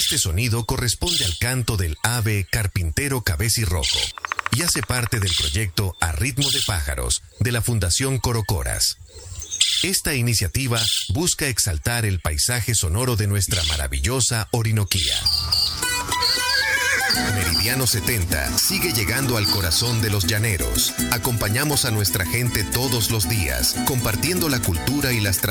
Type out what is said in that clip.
Este sonido corresponde al canto del ave carpintero cabecirrojo y hace parte del proyecto A Ritmo de Pájaros de la Fundación Corocoras. Esta iniciativa busca exaltar el paisaje sonoro de nuestra maravillosa Orinoquía. Meridiano 70 sigue llegando al corazón de los llaneros. Acompañamos a nuestra gente todos los días, compartiendo la cultura y las tradiciones